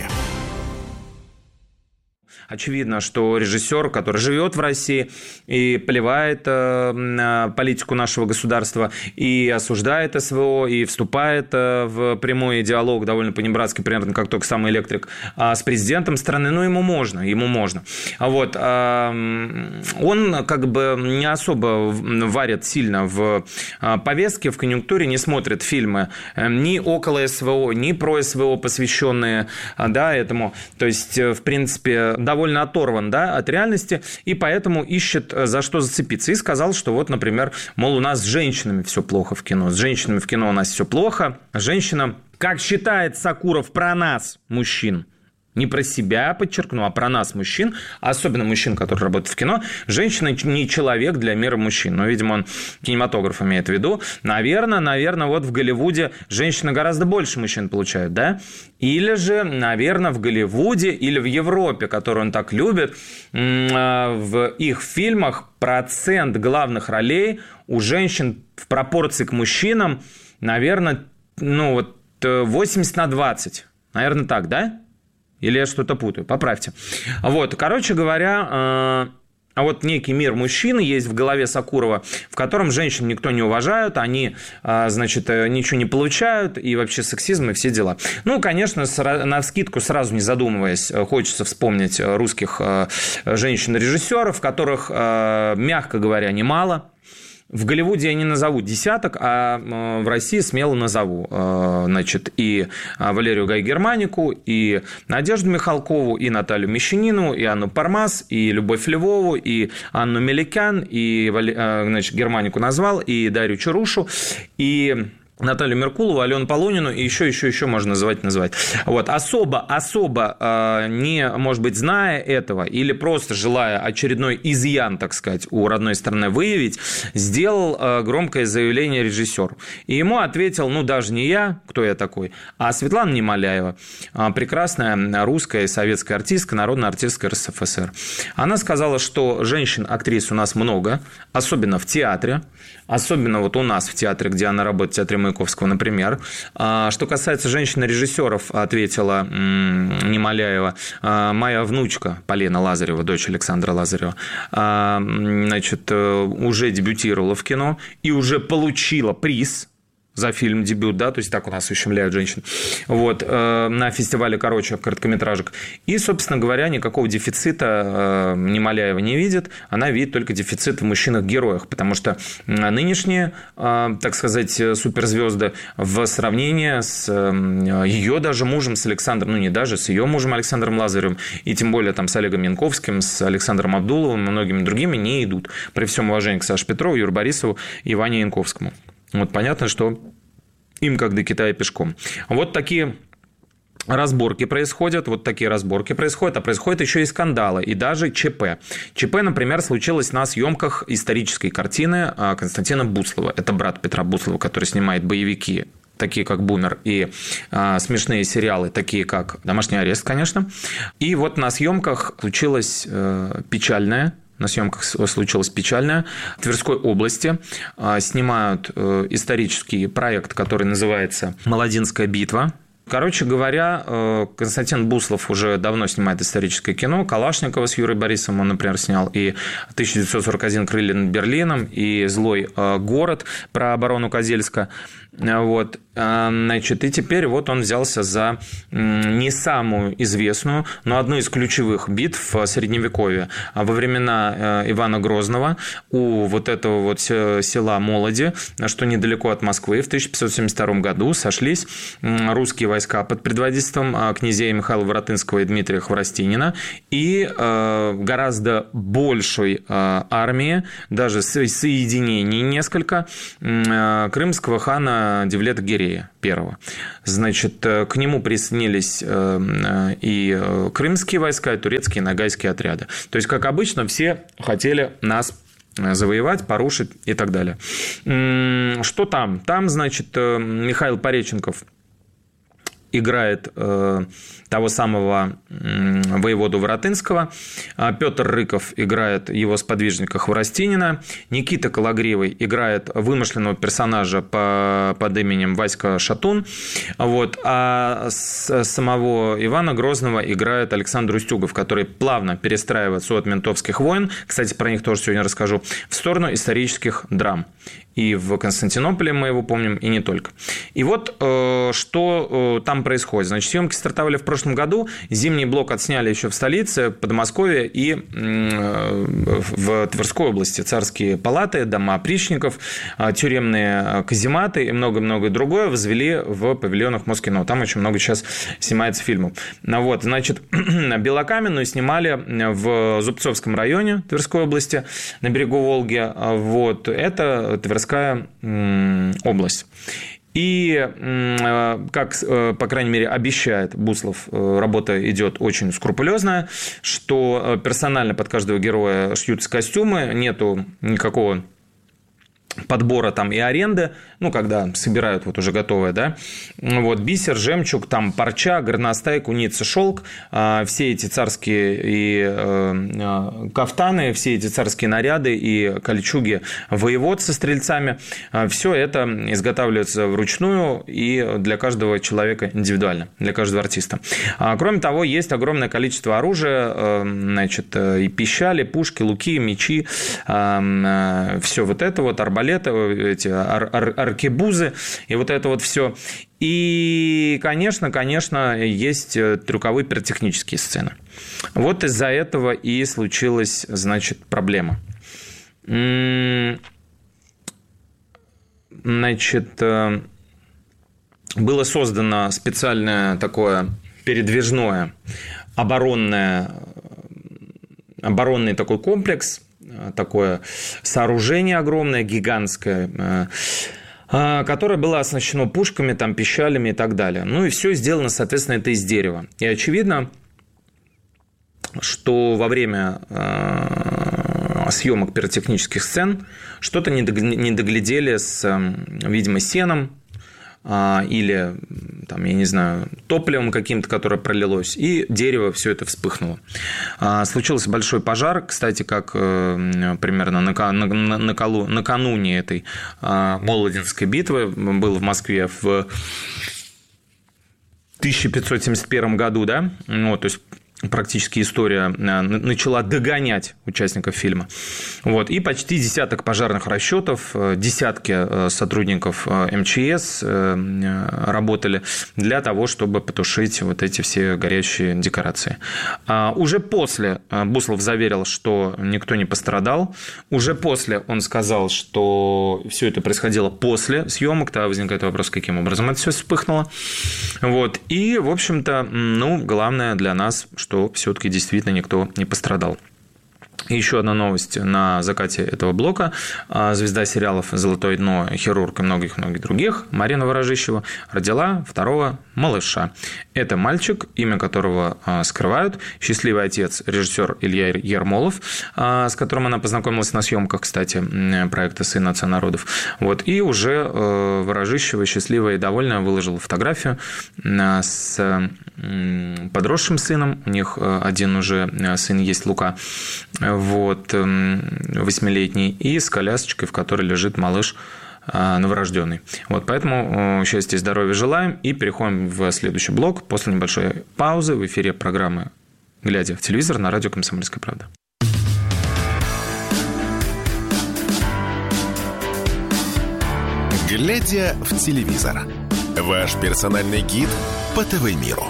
Очевидно, что режиссер, который живет в России и плевает э, на политику нашего государства, и осуждает СВО, и вступает э, в прямой диалог, довольно по-небратски, примерно как только самый электрик, э, с президентом страны, ну, ему можно, ему можно. Вот, э, он как бы не особо варит сильно в э, повестке, в конъюнктуре, не смотрит фильмы э, ни около СВО, ни про СВО, посвященные э, да, этому. То есть, э, в принципе, довольно довольно оторван, да, от реальности, и поэтому ищет, за что зацепиться. И сказал, что вот, например, мол, у нас с женщинами все плохо в кино. С женщинами в кино у нас все плохо. Женщина, как считает Сакуров про нас, мужчин, не про себя, подчеркну, а про нас, мужчин, особенно мужчин, которые работают в кино, женщина не человек для мира мужчин. Но, видимо, он кинематограф имеет в виду. Наверное, наверное, вот в Голливуде женщины гораздо больше мужчин получают, да? Или же, наверное, в Голливуде или в Европе, которую он так любит, в их фильмах процент главных ролей у женщин в пропорции к мужчинам, наверное, ну вот восемьдесят на двадцать. Наверное, так, да? Или я что-то путаю? Поправьте. Вот, короче говоря, а вот некий мир мужчины есть в голове Сакурова, в котором женщин никто не уважает, они, значит, ничего не получают, и вообще сексизм и все дела. Ну, конечно, навскидку, сразу не задумываясь, хочется вспомнить русских женщин-режиссеров, которых, мягко говоря, немало. В Голливуде я не назову десяток, а в России смело назову. Значит, и Валерию Гай-Германику, и Надежду Михалкову, и Наталью Мещанину, и Анну Пармас, и Любовь Львову, и Анну Меликян, и, значит, Германику назвал, и Дарью Чарушу, и Наталью Меркулову, Алену Полунину, и еще, еще, еще можно называть, называть. Вот. Особо, особо э, не, может быть, зная этого, или просто желая очередной изъян, так сказать, у родной страны выявить, сделал э, громкое заявление режиссер. И ему ответил, ну, даже не я, кто я такой, а Светлана Немоляева, э, прекрасная русская и советская артистка, народная артистка РСФСР. Она сказала, что женщин-актрис у нас много, особенно в театре, особенно вот у нас в театре, где она работает, в театре Маяковского, например. Что касается женщин-режиссеров, ответила Немоляева, моя внучка Полина Лазарева, дочь Александра Лазарева, значит, уже дебютировала в кино и уже получила приз за фильм «Дебют», да, то есть так у нас ущемляют женщин, вот, э, на фестивале, короче, короткометражек. И, собственно говоря, никакого дефицита э, Немоляева не видит, она видит только дефицит в мужчинах-героях, потому что нынешние, э, так сказать, суперзвезды в сравнении с э, ее даже мужем, с Александром, ну, не даже, с ее мужем Александром Лазаревым, и тем более там с Олегом Янковским, с Александром Абдуловым и многими другими не идут, при всем уважении к Саше Петрову, Юрию Борисову и Ване Янковскому. Вот понятно, что им как до Китая пешком. Вот такие разборки происходят, вот такие разборки происходят, а происходят еще и скандалы, и даже ЧП. ЧП, например, случилось на съемках исторической картины Константина Буслова. Это брат Петра Буслова, который снимает боевики, такие как «Бумер», и а, смешные сериалы, такие как «Домашний арест», конечно. И вот на съемках случилось э, печальное, На съемках случилось печальное. В Тверской области снимают исторический проект, который называется «Молодинская битва». Короче говоря, Константин Буслов уже давно снимает историческое кино. Калашникова с Юрой Борисовым он, например, снял, и тысяча девятьсот сорок один «Крылья над Берлином», и «Злой город» про оборону Козельска. Вот. Значит, и теперь вот он взялся за не самую известную, но одну из ключевых битв в Средневековье. Во времена Ивана Грозного у вот этого вот села Молоди, что недалеко от Москвы, в тысяча пятьсот семьдесят втором году сошлись русские войска под предводительством князей Михаила Воротынского и Дмитрия Хворостинина и гораздо большей армии, даже соединений несколько, крымского хана Девлета Гирея первого. Значит, к нему присоединились и крымские войска, и турецкие, и ногайские отряды. То есть, как обычно, все хотели нас завоевать, порушить и так далее. Что там? Там, значит, Михаил Пореченков играет э, того самого э, воеводу Воротынского, Петр Рыков играет его сподвижника Хворостинина, Никита Калагривый играет вымышленного персонажа по, под именем Васька Шатун, вот, а с, самого Ивана Грозного играет Александр Устюгов, который плавно перестраивается от ментовских войн, кстати, про них тоже сегодня расскажу, в сторону исторических драм. И в Константинополе мы его помним, и не только. И вот э, что э, там происходит. Значит, съемки стартовали в прошлом году. Зимний блок отсняли еще в столице, Подмосковье и э, в Тверской области. Царские палаты, дома опричников, э, тюремные казематы и много-много другое возвели в павильонах Москино. Там очень много сейчас снимается фильмов. Вот, значит, Белокаменную снимали в Зубцовском районе Тверской области, на берегу Волги. Вот, это Тверская область. И, как, по крайней мере, обещает Буслов, работа идет очень скрупулезная, что персонально под каждого героя шьются костюмы, нету никакого подбора там и аренды, ну, когда собирают вот уже готовое, да, вот, бисер, жемчуг, там, парча, горностай, куница, шелк, все эти царские и кафтаны, все эти царские наряды и кольчуги воевод со стрельцами, все это изготавливается вручную и для каждого человека индивидуально, для каждого артиста. Кроме того, есть огромное количество оружия, значит, и пищали, пушки, луки, мечи, все вот это вот, арбалеты, эти ар- ар- аркебузы и вот это вот все. И, конечно, конечно, есть трюковые пиротехнические сцены. Вот из-за этого и случилась, значит, проблема. Значит, было создано специальное такое передвижное оборонное, оборонный такой комплекс, такое сооружение огромное, гигантское, которое было оснащено пушками, там, пищалями и так далее. Ну и все сделано, соответственно, это из дерева. И очевидно, что во время съемок пиротехнических сцен что-то не доглядели с, видимо, сеном или, там, я не знаю, топливом каким-то, которое пролилось, и дерево все это вспыхнуло. Случился большой пожар, кстати, как примерно накануне этой Молодинской битвы был в Москве в тысяча пятьсот семьдесят первом году, да, вот, то есть практически история начала догонять участников фильма. Вот. И почти десяток пожарных расчетов, десятки сотрудников эм че эс работали для того, чтобы потушить вот эти все горящие декорации. Уже после Буслов заверил, что никто не пострадал. Уже после он сказал, что все это происходило после съемок. Тогда возникает вопрос, каким образом это все вспыхнуло. Вот. И, в общем-то, ну, главное для нас, что все-таки действительно никто не пострадал. И еще одна новость на закате этого блока. Звезда сериалов «Золотое дно», «Хирург» и многих-многих других Марина Ворожищева родила второго малыша. Это мальчик, имя которого скрывают. Счастливый отец, режиссер Илья Ермолов, с которым она познакомилась на съемках, кстати, проекта «Сын отца народов». Вот. И уже Ворожищева, счастливая и довольная, выложила фотографию с подросшим сыном. У них один уже сын есть, Лука, вот, восьмилетний, и с колясочкой, в которой лежит малыш новорожденный. Вот, поэтому счастья и здоровья желаем. И переходим в следующий блок после небольшой паузы в эфире программы «Глядя в телевизор» на радио «Комсомольская правда». «Глядя в телевизор» – ваш персональный гид по ТВ-миру.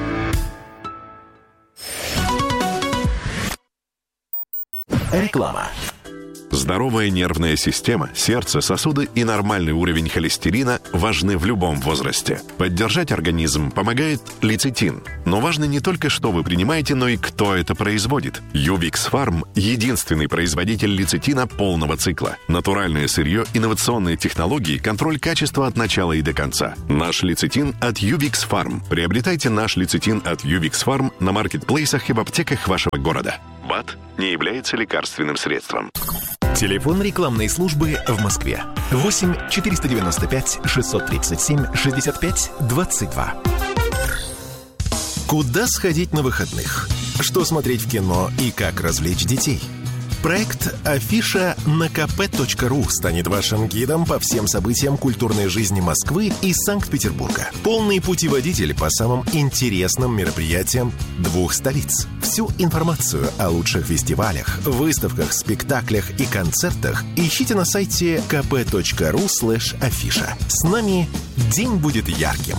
Реклама. Здоровая нервная система, сердце, сосуды и нормальный уровень холестерина важны в любом возрасте. Поддержать организм помогает лецитин. Но важно не только, что вы принимаете, но и кто это производит. Ювикс Фарм – единственный производитель лецитина полного цикла. Натуральное сырье, инновационные технологии, контроль качества от начала и до конца. Наш лецитин от Ювикс Фарм. Приобретайте наш лецитин от Ювикс Фарм на маркетплейсах и в аптеках вашего города. БАД не является лекарственным средством. Телефон рекламной службы в Москве. восемь четыреста девяносто пять шестьсот тридцать семь шестьдесят пять двадцать два. Куда сходить на выходных? Что смотреть в кино и как развлечь детей? Проект «Афиша» на ка пэ точка ру станет вашим гидом по всем событиям культурной жизни Москвы и Санкт-Петербурга. Полный путеводитель по самым интересным мероприятиям двух столиц. Всю информацию о лучших фестивалях, выставках, спектаклях и концертах ищите на сайте ка пэ точка ру слэш афиша. С нами день будет ярким.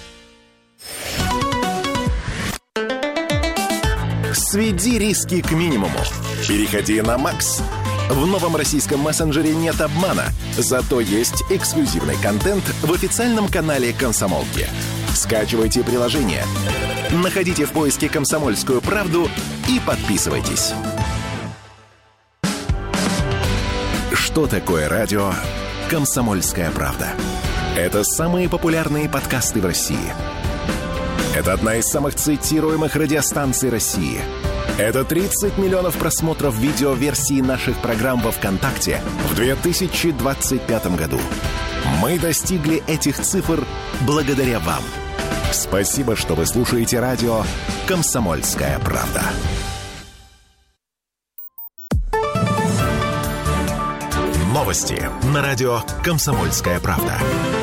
Сведи риски к минимуму. Переходи на Макс. В новом российском мессенджере нет обмана, зато есть эксклюзивный контент в официальном канале «Комсомолки». Скачивайте приложение, находите в поиске «Комсомольскую правду» и подписывайтесь. Что такое радио «Комсомольская правда»? Это самые популярные подкасты в России. Это одна из самых цитируемых радиостанций России. Это тридцать миллионов просмотров видеоверсии наших программ во ВКонтакте в две тысячи двадцать пятом году. Мы достигли этих цифр благодаря вам. Спасибо, что вы слушаете радио «Комсомольская правда». Новости на радио «Комсомольская правда».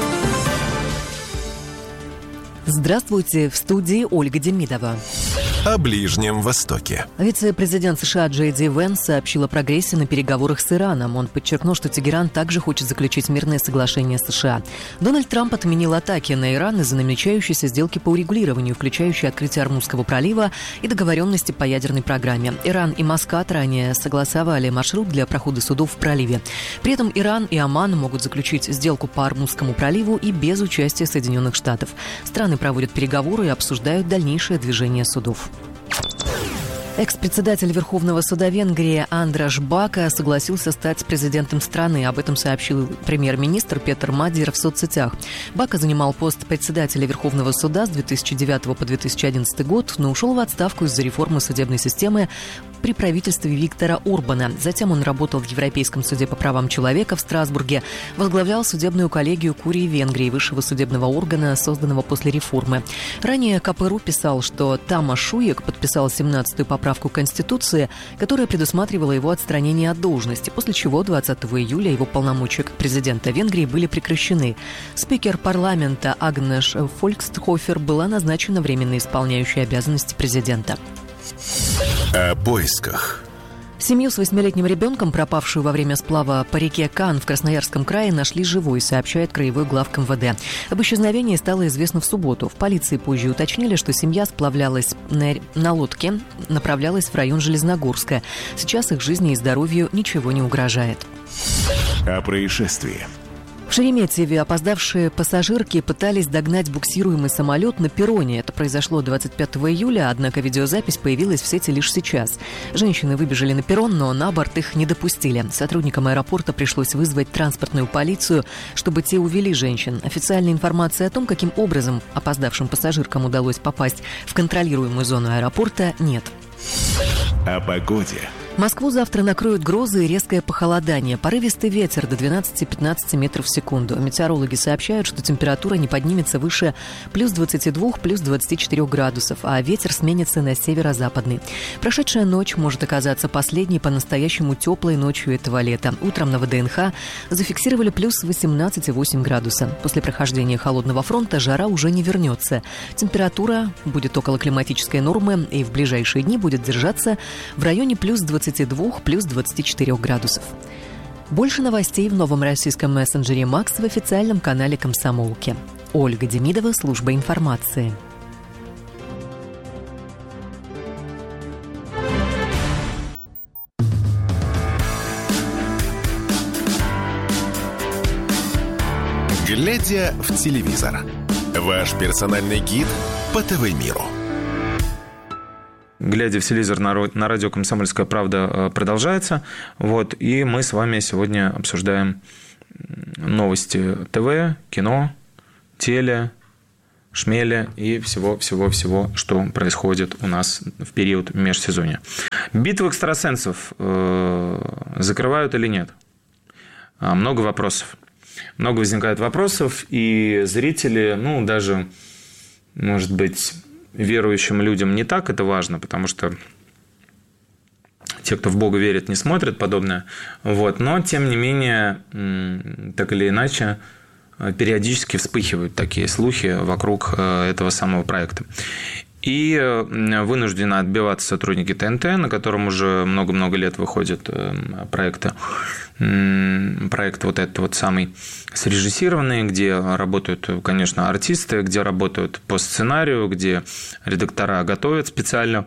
Здравствуйте, в студии Ольга Демидова. О Ближнем Востоке. Вице-президент США Джей Ди Венс сообщил о прогрессе на переговорах с Ираном. Он подчеркнул, что Тегеран также хочет заключить мирное соглашение с США. Дональд Трамп отменил атаки на Иран из-за намечающейся сделки по урегулированию, включающей открытие Ормузского пролива и договоренности по ядерной программе. Иран и Маскат ранее согласовали маршрут для прохода судов в проливе. При этом Иран и Оман могут заключить сделку по Ормузскому проливу и без участия Соединенных Штатов. Страны проводят переговоры и обсуждают дальнейшее движение судов. Экс-председатель Верховного суда Венгрии Андраш Бака согласился стать президентом страны. Об этом сообщил премьер-министр Петер Мадир в соцсетях. Бака занимал пост председателя Верховного суда с две тысячи девятого по две тысячи одиннадцатый год, но ушел в отставку из-за реформы судебной системы при правительстве Виктора Орбана. Затем он работал в Европейском суде по правам человека в Страсбурге, возглавлял судебную коллегию Курии Венгрии, высшего судебного органа, созданного после реформы. Ранее ка пэ эр у писал, что Тамаш Шуек подписал семнадцатую поправку Конституции, которая предусматривала его отстранение от должности, после чего двадцатого июля его полномочия как президента Венгрии были прекращены. Спикер парламента Агнеш Фолькстхофер была назначена временно исполняющей обязанности президента. О поисках. Семью с восьмилетним ребенком, пропавшую во время сплава по реке Кан в Красноярском крае, нашли живой, сообщает краевой главк эм вэ дэ. Об исчезновении стало известно в субботу. В полиции позже уточнили, что семья сплавлялась на, на лодке, направлялась в район Железногорска. Сейчас их жизни и здоровью ничего не угрожает. О происшествии. В Шереметьеве опоздавшие пассажирки пытались догнать буксируемый самолет на перроне. Это произошло двадцать пятого июля, однако видеозапись появилась в сети лишь сейчас. Женщины выбежали на перрон, но на борт их не допустили. Сотрудникам аэропорта пришлось вызвать транспортную полицию, чтобы те увели женщин. Официальной информации о том, каким образом опоздавшим пассажиркам удалось попасть в контролируемую зону аэропорта, нет. О погоде. Москву завтра накроют грозы и резкое похолодание. Порывистый ветер до двенадцати-пятнадцати метров в секунду. Метеорологи сообщают, что температура не поднимется выше плюс двадцати двух, плюс двадцати четырёх градусов, а ветер сменится на северо-западный. Прошедшая ночь может оказаться последней по-настоящему теплой ночью этого лета. Утром на ВДНХ зафиксировали плюс восемнадцать и восемь градуса. После прохождения холодного фронта жара уже не вернется. Температура будет около климатической нормы и в ближайшие дни будет держаться в районе плюс двадцати двух, плюс двадцати четырёх градусов. Больше новостей в новом российском мессенджере «Макс» в официальном канале «Комсомолки». Ольга Демидова, служба информации. Глядя в телевизор. Ваш персональный гид по ТВ-миру. «Глядя в телевизор» на радио «Комсомольская правда» продолжается. Вот, и мы с вами сегодня обсуждаем новости ТВ, кино, теле, шмеля и всего-всего-всего, что происходит у нас в период межсезонья. Битву экстрасенсов закрывают или нет? Много вопросов. Много возникает вопросов, и зрители, ну, даже, может быть, верующим людям не так это важно, потому что те, кто в Бога верит, не смотрят подобное. Вот. Но, тем не менее, так или иначе, периодически вспыхивают такие слухи вокруг этого самого проекта. И вынуждены отбиваться сотрудники ТНТ, на котором уже много-много лет выходят проекты. Проект вот этот вот самый срежиссированный, где работают, конечно, артисты, где работают по сценарию, где редактора готовят специально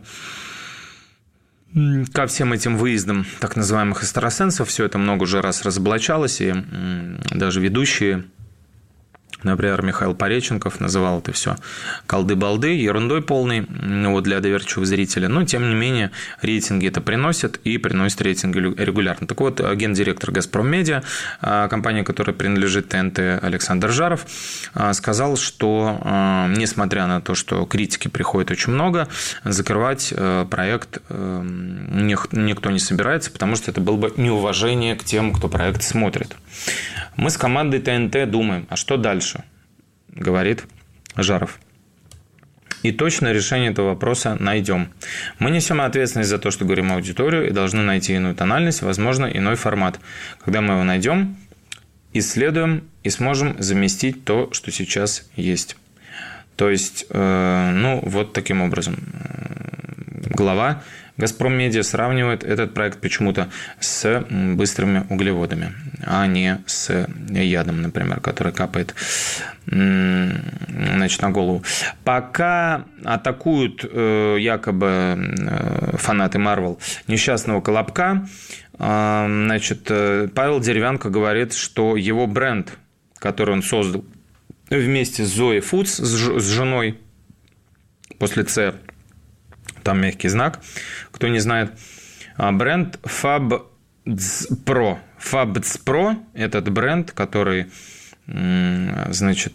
ко всем этим выездам так называемых экстрасенсов. Все это много уже раз разоблачалось, и даже ведущие, например, Михаил Пореченков называл это все колды-балды, ерундой полной, вот, для доверчивого зрителя. Но, тем не менее, рейтинги это приносят и приносят рейтинги регулярно. Так вот, гендиректор «Газпром Медиа», компания, которая принадлежит ТНТ, Александр Жаров, сказал, что, несмотря на то, что критики приходит очень много, закрывать проект никто не собирается, потому что это было бы неуважение к тем, кто проект смотрит. Мы с командой ТНТ думаем, а что дальше, говорит Жаров. И точное решение этого вопроса найдем. Мы несем ответственность за то, что говорим аудиторию, и должны найти иную тональность, возможно, иной формат. Когда мы его найдем, исследуем и сможем заместить то, что сейчас есть. То есть, ну, вот таким образом. Глава «Газпром Медиа» сравнивает этот проект почему-то с быстрыми углеводами, а не с ядом, например, который капает, значит, на голову. Пока атакуют якобы фанаты Марвел несчастного Колобка, значит, Павел Деревянко говорит, что его бренд, который он создал вместе с Зоей Фудс, с женой, после «Ц», там мягкий знак, кто не знает, бренд Fabz Pro. Fabz Pro – этот бренд, который, значит,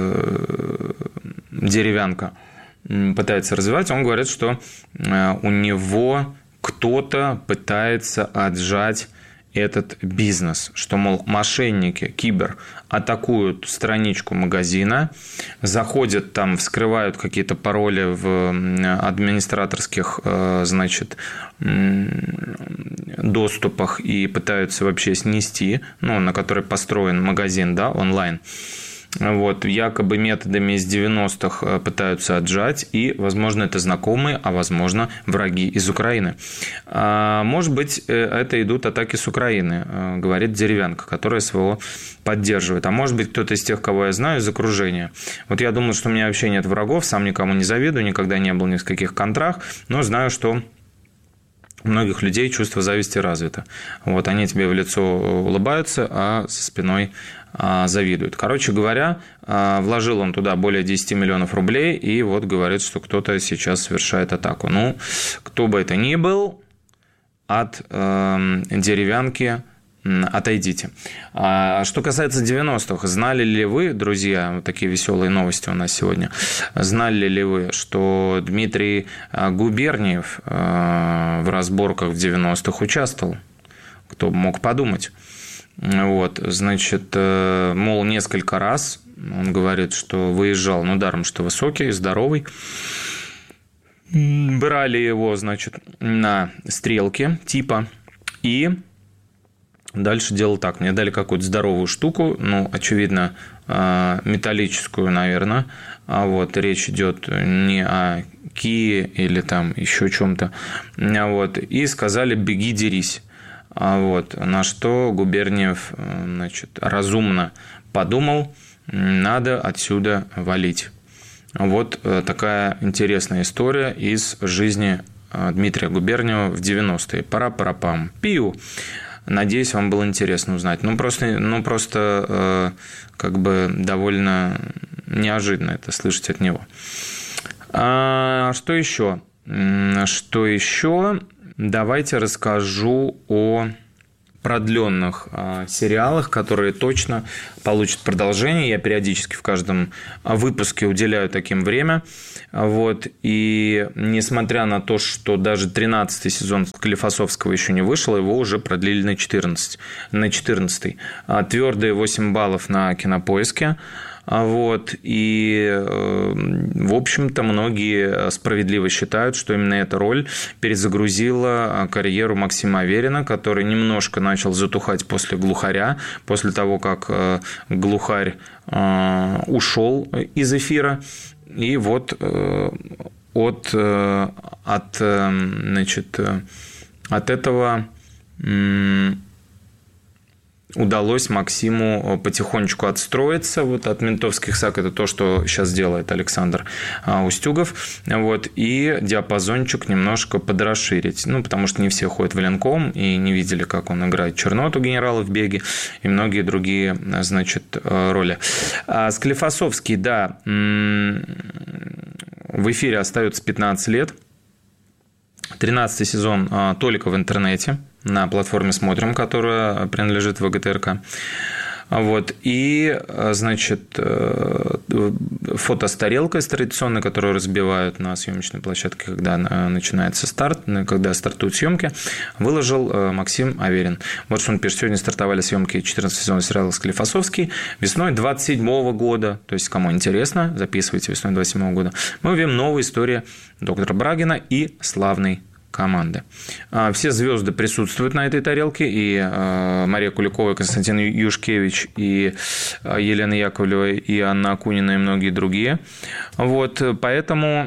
Деревянко пытается развивать. Он говорит, что у него кто-то пытается отжать этот бизнес, что, мол, мошенники, кибер, атакуют страничку магазина, заходят там, вскрывают какие-то пароли в администраторских, значит, доступах и пытаются вообще снести, ну, на которой построен магазин, да, онлайн. Вот, якобы методами из девяностых пытаются отжать, и, возможно, это знакомые, а, возможно, враги из Украины. Может быть, это идут атаки с Украины, говорит Деревянко, которая СВО поддерживает. А может быть, кто-то из тех, кого я знаю, из окружения. Вот я думаю, что у меня вообще нет врагов, сам никому не завидую, никогда не был ни в каких контрах, но знаю, что у многих людей чувство зависти развито. Вот они тебе в лицо улыбаются, а со спиной завидуют. Короче говоря, вложил он туда более десять миллионов рублей, и вот говорит, что кто-то сейчас совершает атаку. Ну, кто бы это ни был, от э, Деревянки отойдите. А что касается девяностых, знали ли вы, друзья, вот такие веселые новости у нас сегодня, знали ли вы, что Дмитрий Губерниев в разборках в девяностых участвовал? Кто мог подумать? Вот, значит, мол, несколько раз он говорит, что выезжал, ну, даром, что высокий, здоровый. Брали его, значит, на стрелки типа, и дальше делал так. Мне дали какую-то здоровую штуку, ну, очевидно, металлическую, наверное. А вот речь идет не о кие или там еще чем-то. Вот, и сказали: беги, дерись. А вот, на что Губерниев, значит, разумно подумал: надо отсюда валить. Вот такая интересная история из жизни Дмитрия Губерниева в девяностые. Пара-пара-пам. Пиу. Надеюсь, вам было интересно узнать. Ну, просто, ну, просто как бы довольно неожиданно это слышать от него. А что еще? Что еще? Давайте расскажу о продленных сериалах, которые точно получат продолжение. Я периодически в каждом выпуске уделяю таким время. Вот. И несмотря на то, что даже тринадцатый сезон Склифосовского еще не вышел, его уже продлили на четырнадцать, на четырнадцатый. Твердые восемь баллов на Кинопоиске. Вот. И, в общем-то, многие справедливо считают, что именно эта роль перезагрузила карьеру Максима Аверина, который немножко начал затухать после «Глухаря», после того, как «Глухарь» ушел из эфира. И вот от, от, значит, от этого удалось Максиму потихонечку отстроиться вот от ментовских саг. Это то, что сейчас делает Александр Устюгов. Вот, и диапазончик немножко подрасширить. Ну, потому что не все ходят в военком и не видели, как он играет Черноту, генерала в «Беге», и многие другие, значит, роли. А Склифосовский, да, в эфире остается пятнадцать лет. тринадцатый сезон только в интернете, на платформе «Смотрим», которая принадлежит ВГТРК. Вот. И, значит, фото с тарелкой с традиционной, которую разбивают на съемочной площадке, когда начинается старт, когда стартуют съемки, выложил Максим Аверин. Вот что он пишет: сегодня стартовали съемки четырнадцатого сезона сериала «Склифосовский» весной двадцать седьмого года. То есть, кому интересно, записывайте: весной двадцать седьмого года. Мы увидим новую историю доктора Брагина и славной команды. Все звезды присутствуют на этой тарелке: и Мария Куликова, и Константин Юшкевич, и Елена Яковлева, и Анна Акунина, и многие другие. Вот, поэтому,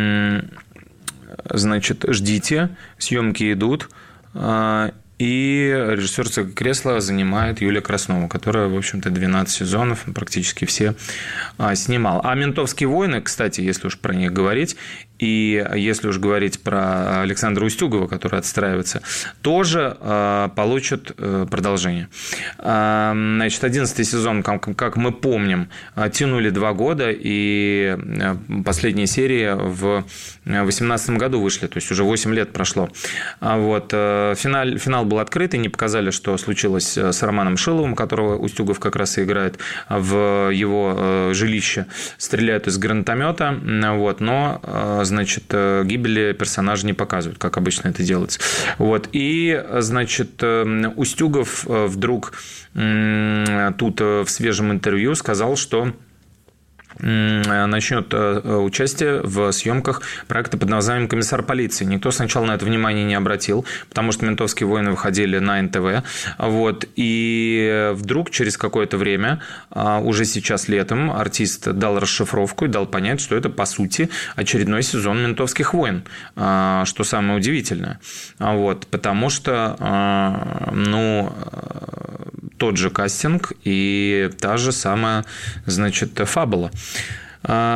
значит, ждите, съемки идут. И режиссерское кресло занимает Юлия Краснова, которая, в общем-то, двенадцать сезонов практически все снимала. А «Ментовские войны», кстати, если уж про них говорить, и если уж говорить про Александра Устюгова, который отстраивается, тоже получат продолжение. Значит, одиннадцатый сезон, как мы помним, тянули два года, и последние серии в восемнадцатом году вышли, то есть уже восемь лет прошло. Вот. Финал, финал был открытый, не показали, что случилось с Романом Шиловым, которого Устюгов как раз и играет в его жилище. Стреляют из гранатомета, вот, но, значит, гибели персонажа не показывают, как обычно это делается. Вот. И, значит, Устюгов вдруг тут в свежем интервью сказал, что начнет участие в съемках проекта под названием «Комиссар полиции». Никто сначала на это внимание не обратил, потому что «Ментовские войны» выходили на эн тэ вэ. Вот. И вдруг через какое-то время, уже сейчас летом, артист дал расшифровку и дал понять, что это, по сути, очередной сезон «Ментовских войн», что самое удивительное. Вот. Потому что, ну, тот же кастинг и та же самая, значит, фабула.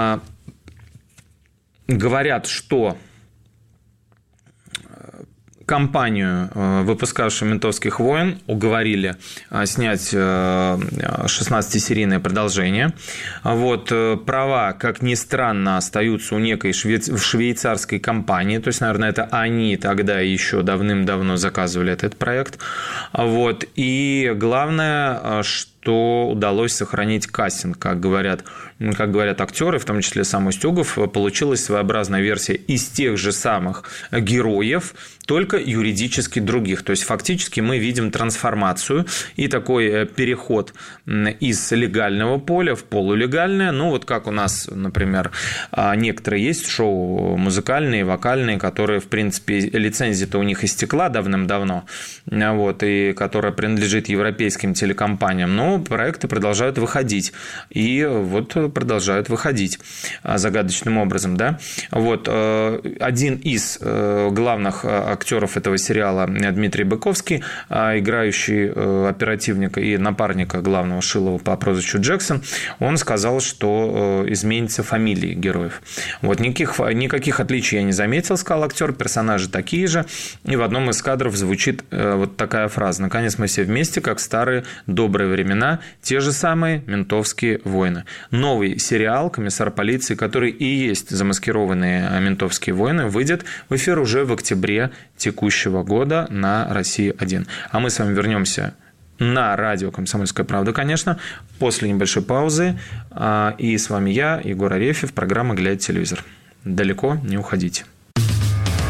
Говорят, что компанию, выпускавшую «Ментовских войн», уговорили снять шестнадцатисерийное продолжение. Вот, права, как ни странно, остаются у некой швейцарской компании, то есть, наверное, это они тогда еще давным-давно заказывали этот проект. Вот, и главное, что то удалось сохранить кастинг, как говорят, как говорят актеры, в том числе сам Устюгов, получилась своеобразная версия из тех же самых героев, только юридически других. То есть, фактически мы видим трансформацию и такой переход из легального поля в полулегальное. Ну, вот как у нас, например, некоторые есть шоу музыкальные, вокальные, которые, в принципе, лицензия-то у них истекла давным-давно, вот, и которая принадлежит европейским телекомпаниям. Но проекты продолжают выходить. И вот продолжают выходить загадочным образом. Да? Вот. Один из главных актеров этого сериала, Дмитрий Быковский, играющий оперативника и напарника главного Шилова по прозвищу Джексон, он сказал, что изменится фамилии героев. Вот. Никаких, никаких отличий я не заметил, сказал актер, персонажи такие же. И в одном из кадров звучит вот такая фраза: «Наконец мы все вместе, как в старые добрые времена, те же самые «Ментовские войны». Новый сериал «Комиссар полиции», который и есть замаскированные «Ментовские войны», выйдет в эфир уже в октябре текущего года на Россия один. А мы с вами вернемся на радио «Комсомольская правда», конечно, после небольшой паузы. И с вами я, Егор Арефьев, программа «Глядя телевизор». Далеко не уходите.